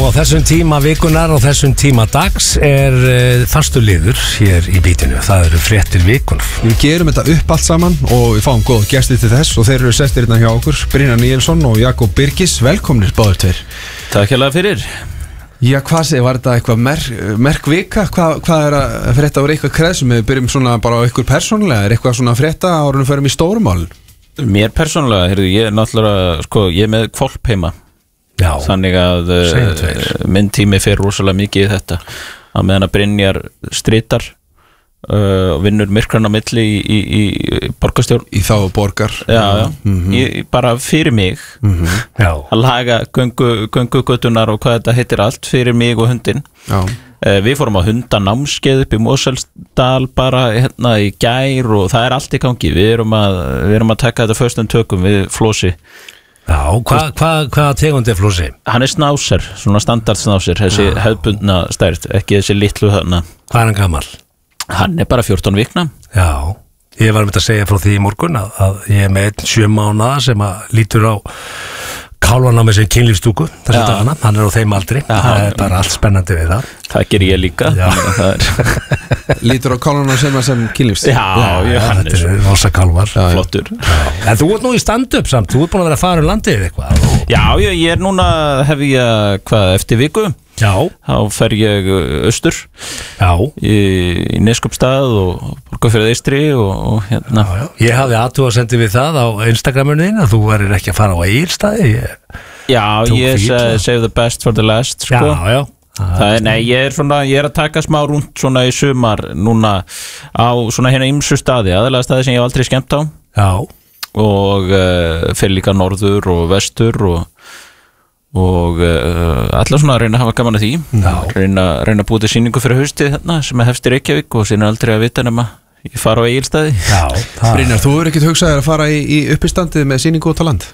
þessum tíma vikunar og þessum tíma dags fastur liður hér í bítinu. Það eru fréttir vikunar. Við gerum þetta upp allt saman og við fáum góð gesti til þess og þeir eru sestir hérna hjá okkur, Brynjar Níelsson og Jakob Birgis. Velkomnir báðir tveir. Takk hérlega fyrir. Já, hvað segir, var þetta eitthvað merk vika? Hvað er að frétta úr eitthvað kreðsum? Við byrjum svona bara á ykkur persónulega. Er eitthvað svona að frétta árunum förum í stórumálun? Mér persónulega, heyrðu, ég er náttúrulega, ég er með hvolp heima. Já. Þannig að minn tími fer rosalega mikið í þetta. Á meðan að Brynjar stritar og vinnur myrkrann á milli í borgarstjórn. Í þá borgar. Já. Bara fyrir mig. Að laga göngugötunar og hvað þetta heitir allt fyrir mig og hundinn. Já. Við fórum á hundanámskeið upp í Mosfellsdal bara hérna í gær og það er allt í gangi. Við erum að taka þetta föstum tökum við Flósi. Já, hvað tegund er Flósi? Hann er snáser, svona standardsnáser, þessi hefðbundna stærð, ekki þessi litlu þarna. Hvað er hann gamall? Hann er bara 14 vikna. Já, ég var að segja frá því í morgun að ég er með 7 mánaða sem að lítur á kálvan á með sem kynlífstúku þessi dagana, hann er á þeim aldri. Það er bara allt spennandi við það. Það ger ég líka. Lítur á kálvan á sem kynlífstúku. Já, hann er svo rosa kálvar. Flottur. En þú ert nú í stand-up samt, þú ert búin að vera að fara landið eitthvað. Já, ég er núna, hef ég eftir viku. Já. Þá fer ég austur. Já. Í Neskupstað og Borgarfjörð Eystri og hérna. Já. Ég hafði athugasemdir við það á Instagraminu þín að þú værir ekki að fara á Egilsstaði. Já, ég save the best for the last, sko. Já. Ég er að taka smá rúnt svona í sumar núna á svona hérna ýmsu staði, aðalega staði sem ég hef aldrei skemmt á. Já. Og fer líka norður og vestur og allar svona að reyna að hafa gaman að því. Reyna að búið til sýningu fyrir haustið þarna sem hefst í Reykjavík og síðan aldrei að vita nema ég fara á Egilsstaði. Brynjar, þú hefur ekkert hugsað að fara í uppistandið með sýningu út á land?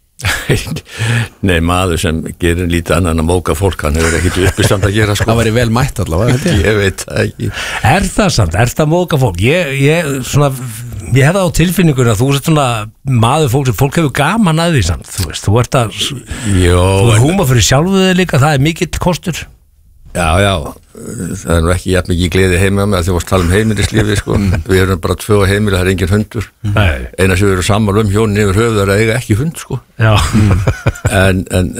Nei, maður sem gerir lítið annan að móka fólk, hann hefur ekkert uppistand að gera, sko. Það væri vel mætt allavega. Ég veit það ekki. Er það samt? Er það móka fólk? Ég hef það á tilfinningunni að þú ert svona maður fólk sem fólk hefur gaman að því samt, þú veist, þú ert að þú er húma fyrir sjálfu þig líka, það er mikill kostur. Já, það er nú ekki jafn mikið gleði heima með að þú varst að tala heimilislífi, sko. Við erum bara 2 heimili, það er engin hundur. Eina sem við erum sammála hjónin yfir höfuð er að eiga ekki hund, sko. Já. En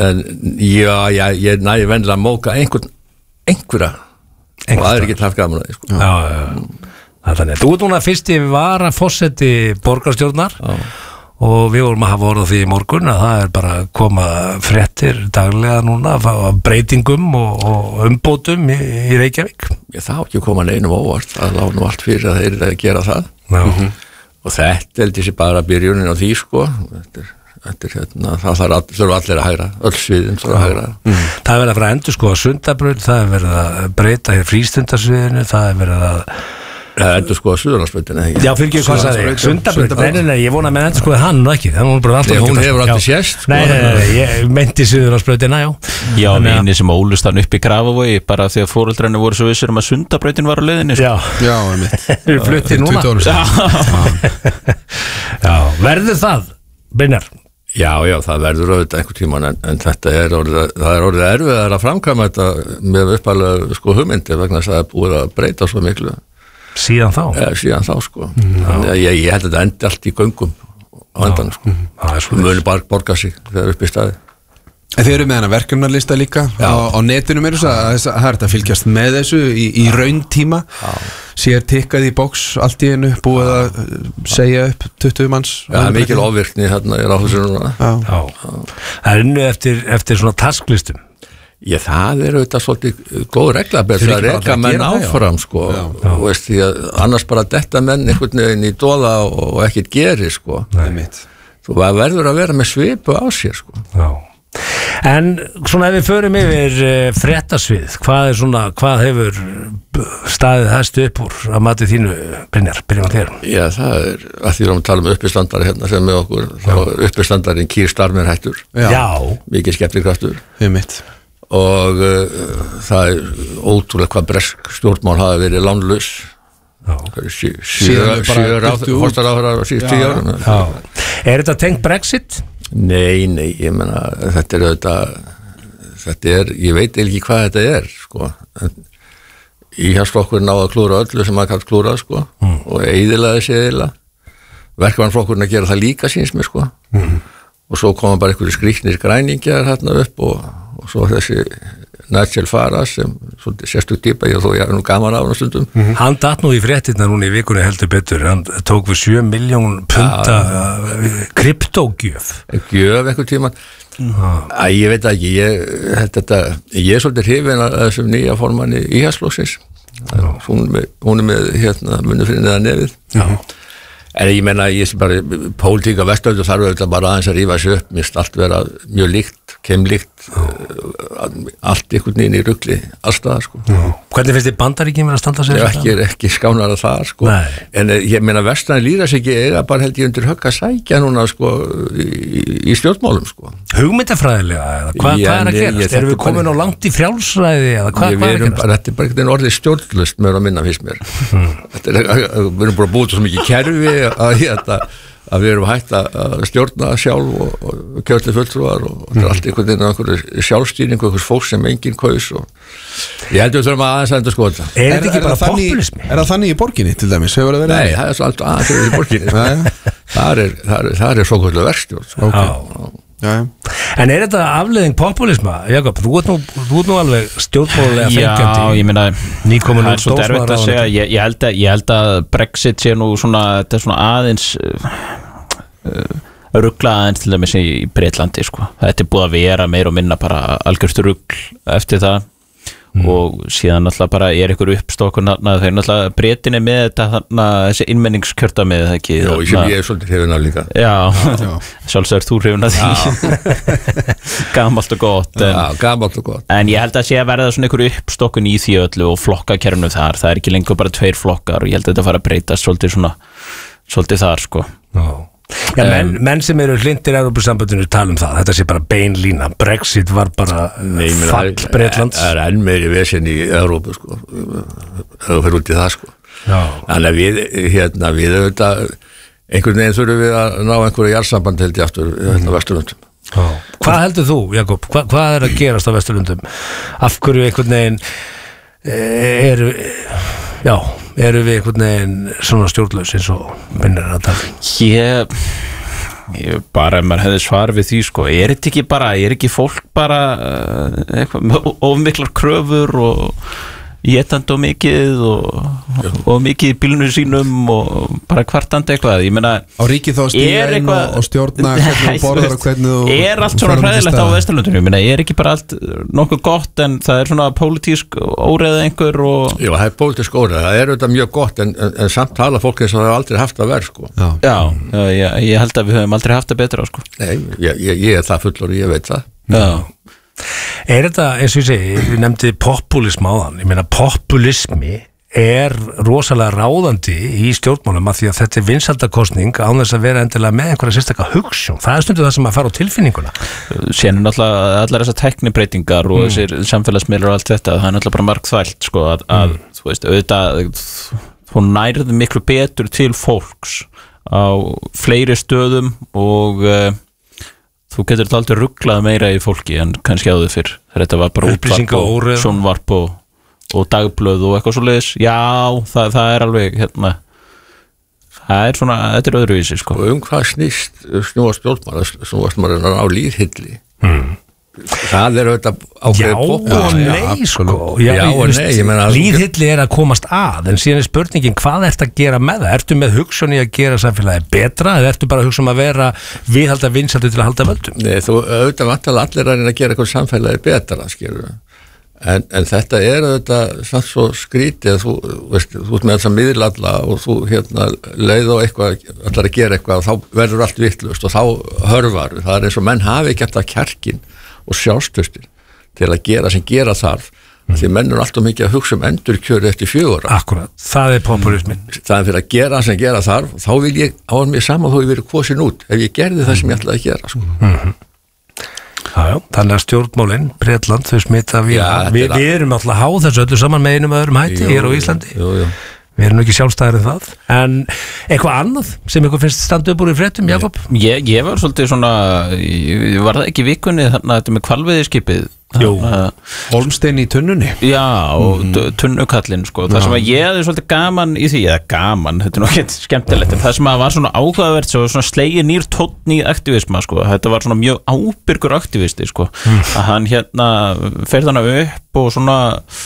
ég næði vennilega að móka einhverja og það er ekki haft gaman að því, sko. Já. Þannig, þú ert núna fyrsti varaforseti borgarstjórnar. Já. Og við vorum að hafa orðað því í morgun að það er bara að koma fréttir daglega núna af breytingum og umbótum í Reykjavík. Það á ekki að koma neinum óvart, það lá nú allt fyrir að þeir að gera það. Og þetta heldur sér bara byrjunin á því, sko. Það þurfa allir að hægra, öll sviðin þurfa að hægra. Það er verið að fara að endur, sko, Sundabraut, það er verið að breyta hér frístundasviðinu, það er verið að endur skoða Suðurlandsbrautina. Já, fyrir ekki hvað sagði ég, Sundabraut. Nei, ég vona með endur skoða hann og ekki. Hún hefur alltaf sést. Nei, ég meinti Suðurlandsbrautina, já. Já, eini sem ólust hann upp í Grafavogi bara því að foreldrarnir voru svo vissir að Sundabrautin var á leiðinni. Já, einmitt. Þeir eru fluttið núna. 20 ára. Já, verður það, Brynjar? Já, það verður auðvitað einhvern tímann en þetta er orðið erfiðar að framkvæma þetta með upphæðlega, sko, hugmyndi vegna þess að það er búið að breyta svo miklu. Síðan þá? Síðan þá, sko. Ég held að þetta endi allt í göngum á endan, sko. Muni bara borga sig þegar upp í staði. Þið eru með hana verkefnarlista líka á netinu með þessu, það er þetta að fylgjast með þessu í rauntíma. Sér tikkað í box allt í einu, búið að segja upp 20 manns. Það er mikil ofvirkni hérna í Ráðhúsinu núna. Það er innu eftir svona tasklistum. Já, það er auðvitað svolítið góð regla betur að reka menn áfram, sko. Og veist því að annars bara detta menn einhvern veginn í dóla og ekkert geri, sko. Þú verður að vera með svipu á sér, sko. Já. En svona ef við förum yfir fréttasvið, hvað hefur staðið hæst upp úr að mati þínu, Brynjar, byrjum að þér? Já, það er að því að tala uppistandari hérna sem með okkur, þá er uppistandarinn Keir Starmer hættur. Já. Mikið skemmtikraftur. Og það er ótrúlega hvað bresk stjórnmál hafa verið lánlaus. Sjö ráðherrar á síðustu 10 árum. Er þetta tengt Brexit? Nei, ég meina þetta er auðvitað þetta ég veit ekki hvað þetta sko. Íhaldsflokkurinn náði að klúra öllu sem maður kallt klúrað sko, og eyðilaði sig verkefnaflokkurinn að gera það líka síns mér sko. Og svo koma bara einhverju skrýtnir græningjar hérna upp og svo þessi Nigel Farage sem sérstök týpa, ég er nú gaman á hann stundum. Hann datt nú í fréttina núna í vikunni heldur betur, hann tók við 7 milljón punta kryptógjöf. Gjöf einhver tíman. Ég veit ekki, ég er svolítið hrifinn að þessum nýja formanni Íhaldsflokksins. Hún með munnu fyrir neðan nefið. En ég menna, ég sé bara pólitík á Vesturlöndum þarf auðvitað bara aðeins að rífa sig upp, mér finnst allt vera mjög líkt, keimlíkt, allt einhvern veginn í rugli allstaðar sko. Hvernig finnst þið Bandaríkin vera að standa sig? Ekki skánar að það sko. En ég meina Vestræn líra sig ekki eiga bara held ég undir högg að sækja núna sko í stjórnmálum sko. Hugmyndafræðilega eða hvað er að gerast? Erum við komin á langt í frjálsræði eða hvað er að gerast? Þetta er bara einhvern orðið stjórnlust með að minna fyrst mér. Við erum bara búið svo mikið kerfi að við erum hægt að stjórna sjálf og kjörli fulltrúar og þetta er allt einhvern veginn einhverju sjálfstýringu, einhvers fólk sem enginn kaus og ég held að við þurfum aðeins að enda skoða þetta. Er þetta ekki bara populismi? Er það þannig í borginni til dæmis? Nei, það er svo allt aðeins í borginni. Það er svo kvöldu verkstjórn. En er þetta afleiðing populisma? Jakob, þú ert nú alveg stjórnmálulega fengjandi. Já, ég meina það er svo derfitt að segja. Ég held að Brexit sé nú þetta er svona aðeins ruggla aðeins til dæmis í Bretlandi sko. Þetta er búið að vera meira og minna bara algjört rugl eftir það og síðan náttúrulega bara einhver uppstokkun þegar náttúrulega Bretin með þetta þessi innmenningskjördæmi eða ekki. Já, sem ég svolítið hrifinn af líka. Já. Sjálfsögur þú hrifinn af því. Gamalt og gott. Gamalt og gott. En ég held að sé að verða svona einhver uppstokkun í því öllu og flokkakerfinu þar. Það er ekki lengur bara 2 flokkar og ég held að þetta fara að breytast svolítið þar sko. Já. Já, menn sem eru hlindir Evrópusambandinu tala það, þetta sé bara beinlína. Brexit var bara fall Bretlands. Það er enn meiri vesen í Evrópu sko, það fyrir út í það sko. Þannig að við auðvitað einhvern veginn þurfum við að ná einhverju jarðsamband held ég aftur Vesturlöndum. Hvað heldur þú, Jakob? Hvað er að gerast á Vesturlöndum? Af hverju einhvern veginn eru við einhvern veginn svona stjórnlaus eins og minnir að tala? Ég bara, ef maður hefði svar við því sko, er ekki fólk bara of miklar kröfur og étandi og mikið og mikið í bílunum sínum og bara kvartandi eitthvað. Ég meina á ríkið þá að stíga inn og stjórna hvernig þú borðar og hvernig þú er allt svona hræðilegt á Vesturlöndum. Ég meina, er ekki bara allt nokkuð gott en það er svona pólitísk óreiða einhver og Jú, það er pólitísk óreiða, það er auðvitað mjög gott en samt tala fólk eins og það hefur aldrei haft það verð sko. Ég held að við höfum aldrei haft það betra sko. Nei, ég er það fullur og ég veit það. Er þetta, eins og ég segi, við nefndi populism áðan, ég meina populismi er rosalega ráðandi í stjórnmálum að því að þetta er vinsældakosning án þess að vera endilega með einhverja sérstakka hugsjón. Það er stundu það sem að fara á tilfinninguna. Sér náttúrulega allar þessar tæknibreytingar og þessir samfélagsmiðlar og allt þetta, það er náttúrulega bara margþvælt sko að þú veist, auðvitað þú nærð miklu betur til fólks á fleiri stöðum og þú getur þetta aldrei ruglað meira í fólki en kannski áður fyrr þegar þetta var bara útvarp og sjónvarp og dagblöð og eitthvað svoleiðis. Já, það er alveg það er svona, þetta er öðruvísi sko. Og hvað snúast stjórnmál maður á lýðhylli það er auðvitað ákveðið lýðhylli er að komast að en síðan er spurningin hvað ertu að gera með það, ertu með hugsun í að gera samfélagi betra eða ertu bara að hugsa að vera viðhalda vinsældu til að halda völdum? Nei, þú auðvitað vantilega allir að reyna að gera eitthvað samfélagi betra skilur en þetta er auðvitað samt svo skrítið þú veist, þú ert með þess að miðlalla og þú leið á eitthvað allar að gera eitthvað og þá verður allt vitlaust og þá hörfar, það er eins og menn hafi ekki alltaf kjarkin og sjálfstöstin til að gera sem gera þarf því menn er alltaf mikið að hugsa endurkjöru eftir 4 ára. Akkurat, það er populismin. Það er fyrir að gera sem gera þarf þá vil ég á mér saman þó ég verið kosin út ef ég gerði það sem ég ætlaði að gera sko. Já, þannig að stjórnmálin, Bretland, þau smita við erum alltaf að há þessu öllu saman með einum öðrum hætti hér á Íslandi. við erum ekki sjálfstæðir það, en eitthvað annað sem ykkur finnst standa upp úr í fréttum, Jakob? Ég var svolítið svona, var það ekki vikunni þarna þetta með hvalveiðiskipið? Jú, Hólmstein í tunnunni. Já, og tunnukallinn sko. Það sem að ég hefði svolítið gaman í því, eða gaman, þetta nú ekki skemmtilegt, en það sem að var svona áhugavert, svo svona slegið nýr tónn í aktivisma sko. Þetta var svona mjög ábyrgur aktivisti sko. Að hann fer þarna upp og svona,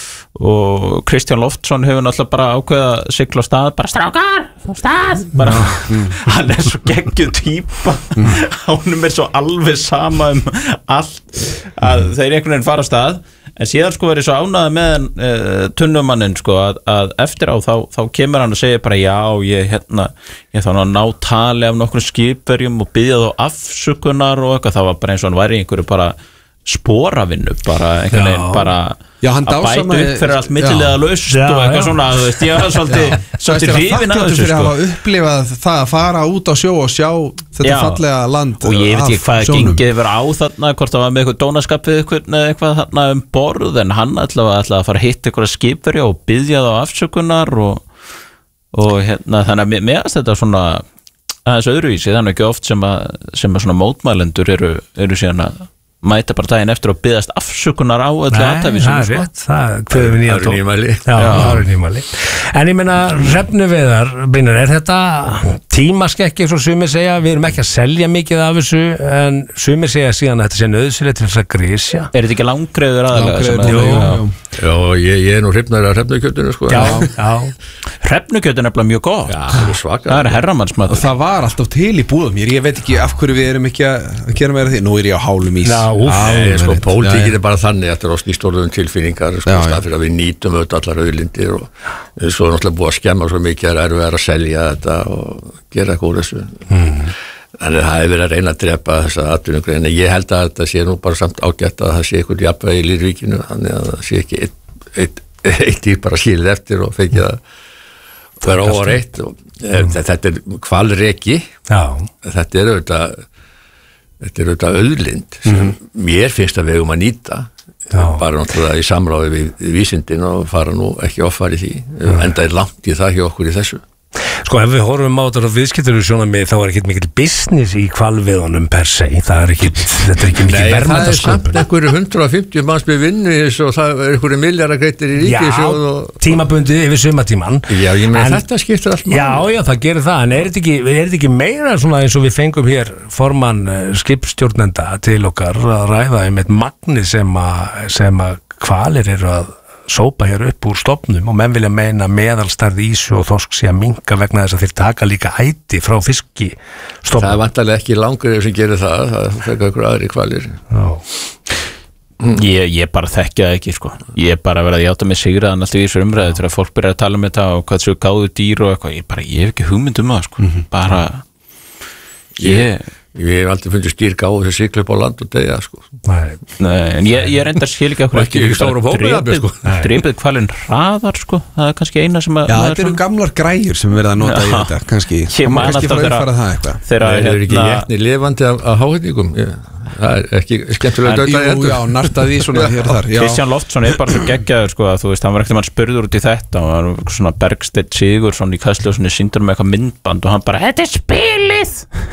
og Kristján Loftsson hefur náttúrulega bara ákveða að sigla á stað, bara strákar á stað, bara hann svo geggjuð týpa honum svo alveg sama allt að þeir einhvern veginn fara á stað, en síðan sko verið svo ánægða með tunnumanninn sko að eftir á þá kemur hann og segir bara já, ég þá að ná tali af nokkrum skipverjum og biðja þá afsökunar og eitthvað, það var bara eins og hann væri einhverju bara sporavinnu, bara einhvern veginn bara að bæta upp fyrir allt millilega laust og eitthvað svona, þú veist, ég var svolítið hrifinn af þessu fyrir að hafa upplifað það að fara út á sjó og sjá þetta fallega land og ég veit ekki hvað gengið verið á þarna, hvort það var með eitthvað dónaskap við eitthvað þarna borð, en hann ætlaði að fara að hitta eitthvað skipverja og biðja þá afsökunar og þannig að meðast þetta svona aðeins öðruvísi, þannig ekki oft sem að svona mótmælendur eru síðan að mæta bara daginn eftir að biðast afsökunar á öllu aðtæfisinu. Það rétt, það kveður við nýjan tón. Það eru nýmæli. En ég meina, hrefnuveiðar, Brynjar, þetta tímaskekki, svo sumir segja, við erum ekki að selja mikið af þessu, en sumir segja síðan að þetta sé nauðsynlegt til þess að grísja. Þetta ekki langreiður aðalega? Já, ég nú hrifnar að hrefnukjötinu, sko. Já. Hrefnukjötinu er bara mjög gott. Já, það svaka. Það herramannsmatur. Og það var alltaf til í búðum. Ég veit ekki af hverju við erum ekki að gera meira því. Nú er ég á hálum ís. Sko, pólitíkin er bara þannig að þetta er á snýstorðum tilfinningar, sko, stað fyrir að við nýtum allar auðlindir og svo er náttúrulega búið að skemma svo mikið að erfið að selja þetta og gera eitthvað úr þessu. Þannig að það hefur verið að reyna að drepa þessa atvinnugrein, en ég held að þetta sé nú bara samt ágætt að það sé eitthvað jafnvægi í ríkinu, þannig að það sé ekki eitt dýr bara skilið eftir og fekið að vera óvar eitt. Þetta er hvalreki, þetta er auðvitað auðlind sem mér finnst að við eigum að nýta, bara náttúrulega í samráði við vísindin og fara nú ekki offar í því, enda er langt í það hjá okkur í þessu. Sko, ef við horfum á þetta viðskiptur sjónarmið, þá er ekkert mikil business í hvalveiðunum per se, þetta er ekki mikil verðmætasköpun. Það er samt einhverju 150 manns með vinnu og það er einhverju milljarðar greittir í ríkissjóð og tímabundið yfir sumatíman. Já, ég meina þetta skiptir allt máli. Já, það gerir það, en er þetta ekki meira svona eins og við fengum hér formann skipstjórnenda til okkar að ræða einmitt magni sem að hvalir eru að sópa hér upp úr stofnum og menn vilja meina meðalstærð ísu og þorsk sé að minnka vegna þess að þeir taka líka æti frá fiskistofnum. Það er vantarlega ekki langur sem gerir það fekka ykkur aðri hvalir. Ég bara þekkja það ekki sko. Ég er bara verið að játa mig sigraðan alltaf í þessu umræðu þegar fólk byrjar að tala um þetta og hvað þessu gáðu dýr og eitthvað, ég hef ekki hugmynd um það sko. Bara Ég hef aldrei fundið stýr gáðu sem sigla upp á land og deyja sko. Nei, en ég reyndar skil ekki drepið hvalinn hraðar sko. Það er kannski eina sem að þetta eru gamlar græjur sem verða að nota í þetta kannski fara uppfara það eitthvað. Það er ekki jætni lifandi af háhætningum. Það er ekki skemmtilega döðlega já, nartaði í svona hér þar Kristján Loftsson er bara svo geggjaður sko, að þú veist, hann var ekkert mann spurður út í þetta og hann var svona Bergsteinn Sigurðsson í Kastljósinu sýndur með eitthvað myndband og hann bara, þetta er spilið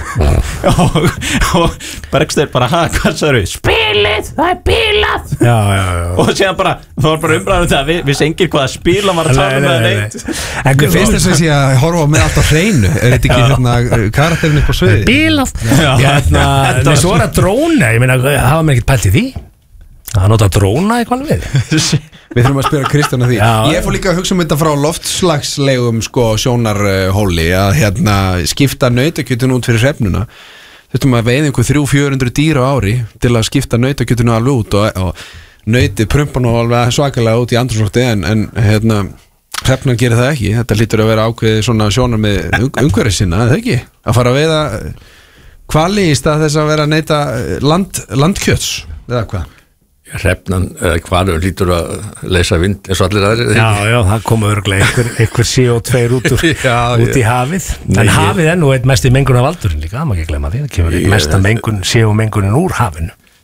og Bergsteinn bara, hvað sagður við? Spilið, það er bílað og síðan bara, það var bara umræðum það við sengir hvaða spil hann var að tala með neitt en fyrst þess að ég að horfa með allt á hreinu er þetta ekki karakterin upp á sviði? Bílað svo er að dróna, ég meina, hafa mér ekkert pælt í því að nota dróna í hvalveiði Við þurfum að spyrja Kristján að því Ég fór líka að hugsa um þetta frá loftslagslegum sko, sjónarhóli að skipta nautakjötun út fyrir hrefnuna þurftum að veiða einhver 300-400 dýr á ári til að skipta nautakjötun alveg út og nautið prumpa nú alveg svakalega út í andrúmslofti en hrefnan gerir það ekki þetta hlýtur að vera ákveðið svona sjónar með umhverfis sinna, eða ekki? Að fara að veiða hvali í stað þess að vera að neyta landkjöts eða hvað? Hrefnan eða hvalur hlýtur að leysa vind eins og allir aðrir Já, það koma örglega einhver CO2 út í hafið en hafið er nú eitt mest í mengunarvaldurinn líka, það má ekki glemma því það kemur mest að CO mengunin úr hafinu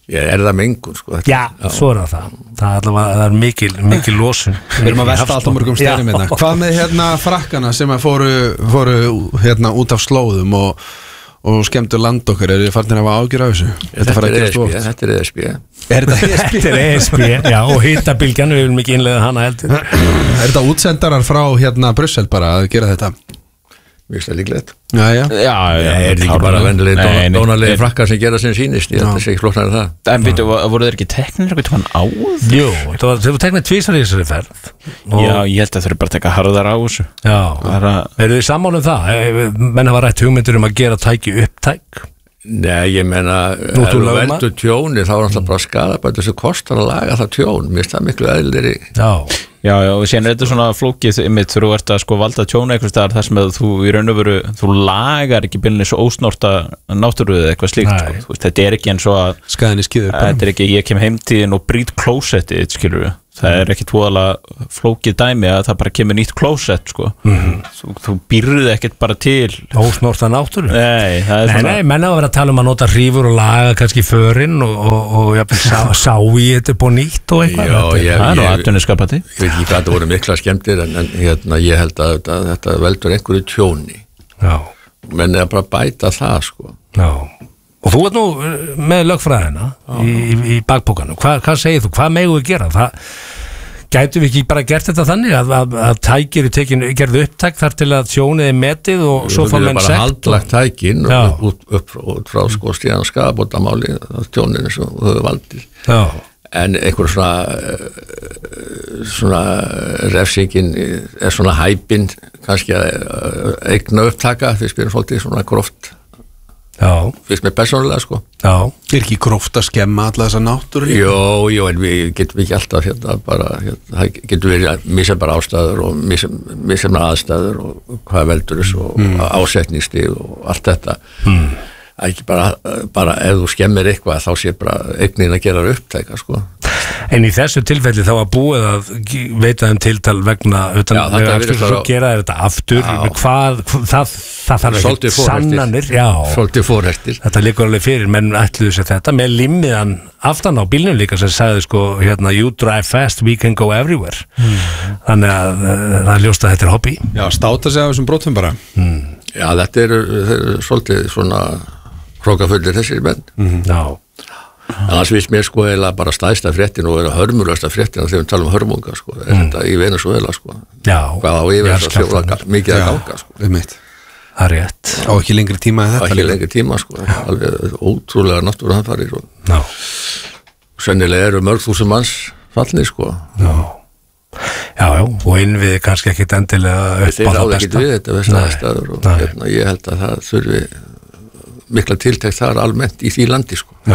það mengun sko? Já, svo það mikil losun. Við erum að velta allt á mörgum steinum hérna. Hvað með frakkana sem fóru út af slóðum og skemmtu land okkar, þið farnir að hafa ágjur af þessu? Þetta er ESB. Þetta er ESB, já, og hitabilgjan, við viljum ekki innleiða hana heldur. Þetta útsendarar frá Brussel bara að gera þetta? Mjög stæð líklegt. Já, er þetta ekki bara vennilega dónalegi frakkar sem gera sem sýnist, ég held að það sé ekki flóknar en það. En veitu, voru þeir ekki teknir eitthvað mann áður? Jú, þeir voru teknir tvisar í þessari ferð. Já, ég held að þeir eru bara að teka harðar á þessu. Já, eru þið sammála það? Menn hafa rætt hugmyndir að gera tæki upptæk? Nei, ég meina, ef þú veldur tjóni þá er alltaf bara skadabætur sem kostar að laga það tjón, mér finnst það miklu eðlir í. Já, og síðan er þetta svona flókið einmitt þegar þú ert að valda tjóna eitthvað staðar þar sem að þú í raun og veru þú lagar ekki byrjunni svo ósnorta náttúru eða eitthvað slíkt sko. Þetta er ekki eins og að skaðinni skýður þetta er ekki, ég kem heimtíðin og brýt klósettið, skilur við. Það er ekki tvoðalega flókið dæmi að það bara kemur nýtt klósett sko. Þú býrðu ekkert bara til ósnorta náttúru. Nei, menn að vera að tala að nota hrífur og laga kannski förin og sá í þetta på nýtt og eitthvað. Það er nú atvinnuskapandi. Ég veit ekki hvað það voru mikla skemmtir en ég held að þetta veldur einhverju tjóni. Já. Menn er bara að bæta það sko. Já. Og þú ert nú með lögfræðina í bakbókanum. Hvað segir þú? Hvað megum við gera? Gætum við ekki bara gert þetta þannig að tækir gerðu upptæk þar til að tjónið er metið og svo fá menn sekt? Við bara haldlagt tækin upp frá sko stíðan skaðabótamáli tjóninu sem þau hefur valdið. Já. En einhver svona refsingin er svona hæpinn kannski að eigna upptaka því spyrir svolítið svona gróft. Já. Fyrst með persónulega sko. Já. Er ekki gróft að skemma alla þessa náttúru? Jó, en við getum ekki alltaf getum við misjafnar ástæður og misjafnar aðstæður og hvað veldur þess og ásetningsstig og allt þetta. Ekki bara ef þú skemmir eitthvað þá sé bara eignin að gera upptæka sko. En í þessu tilfelli þá að búið að veita þeim tiltal vegna svo gera þetta aftur það þarf ekki sannanir svolítið fórhættir þetta liggur alveg fyrir, menn ætluðu sér þetta með limmiðan aftan á bílnum líka sem sagði sko, you drive fast, we can go everywhere þannig að það er ljóst að þetta er hobby. Já, státa sig af þessum brotum bara. Já, þetta er svolítið svona hrókafullir þessir menn. Já. Annars finnst mér sko eða bara stæðsta fréttin og hörmulegsta fréttin þegar við talum hörmunga sko, þetta í Venezuela sko. Já. Hvað á yfir þess að þjóla mikið að ganga sko. Það er rétt. Á ekki lengri tíma en þetta. Á ekki lengri tíma sko, alveg ótrúlega náttúruhamfarir og sennilega eru mörg þúsund manns fallnir sko. Já, og innvið kannski ekkit endilega upp á það besta. Þeir ráða ekkit við þetta þessar aðstæður og ég held að það þurfi mikla tiltækt þar almennt í því landi sko. Já,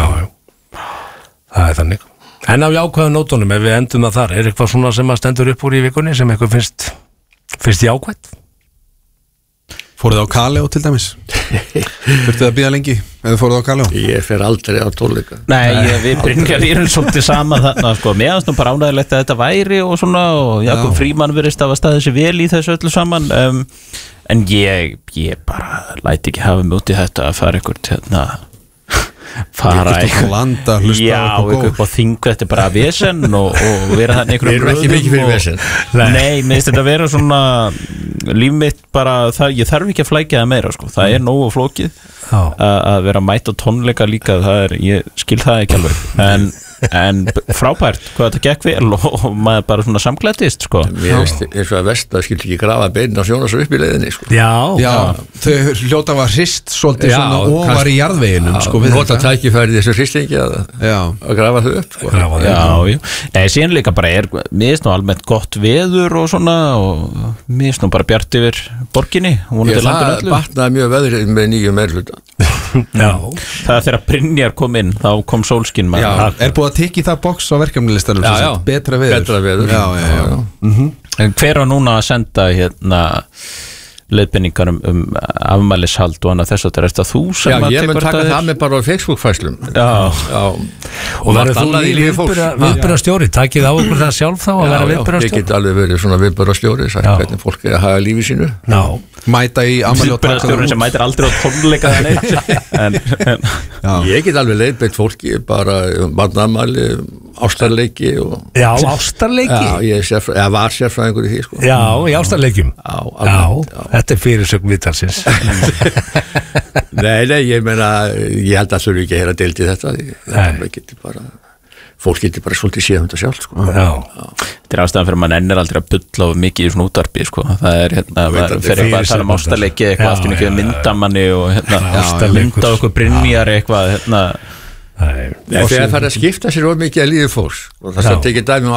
það er þannig. En á jákvæðu nótunum, ef við endum það þar, er eitthvað svona sem að stendur upp úr í vikunni sem eitthvað finnst jákvætt? Fóruð á Kaleo til dæmis? Þurftuð að bíða lengi eða fóruð á Kaleo? Ég fer aldrei á tónleika. Nei, við Brynjar erum svolítið saman þarna sko. Mér finnst nú bara ánægilegt að þetta væri og svona og Jakob Frímann virðist að hafa staðið sér vel í þessu öllu saman en ég bara læti ekki hafa mig út í þetta að fara eitthvað fara eitthvað upp á þingu, þetta er bara vesen og vera þannig einhverjum röðum ekki mikið fyrir vesen. Nei, mér finnst þetta að vera svona líf mitt bara, ég þarf ekki að flækja það meira sko. Það er nógu flókið að vera að mæta tónleika líka, ég skil það ekki alveg en frábært hvað þetta gekk vel og maður bara svona samklættist sko. Mér finnst eins og að Vesta skildi ekki grafa beinin á Sjónasar upp í leiðinni sko. Já, þau hljóta var hrist svolítið svona ofar í jarðveginum sko, nota tækifærið þessu hristingi að grafa þau upp sko. Nei, síðan líka bara mér finnst nú almennt gott veður og svona og mér finnst nú bara bjart yfir borginni. Það batnaði mjög veðrið með nýjum meirhluta. Það þegar Brynjar kom inn þá kom sólskinn er búið að tikka í það box á verkefnilistanum betra veður. En hver var núna að senda leiðbeiningar afmælishald og annað þess að þetta þú sem já, ég mun taka það með bara á Facebook-fæslum og verður þú viðburðarstjóri takið á okkur það sjálf þá að vera viðburðarstjóri ég get alveg verið svona viðburðarstjóri hvernig fólk að haga lífi sínu mæta í viðburðarstjórin sem mætir aldrei á tónleika ég get alveg leiðbeint fólki bara barnaafmæli ástarleiki já, ástarleiki ég var sérfræðingur í því sko. já, í ástarleikjum þetta er fyrirsögn viðtalsins nei, ég meina ég held að þurfi ekki að heyra deild í þetta fólk getur bara svolítið séð þetta sjálf sko. þetta ástæðan fyrir að mann ennir aldrei að bulla of mikið í svona útvarpi sko. það fyrir eitthvað að tala ástarleiki eitthvað allt í mikið myndamanni og mynda okkur Brynjar eitthvað þegar það er að skipta sér of mikið að líði fólks og það satt ekki dæmi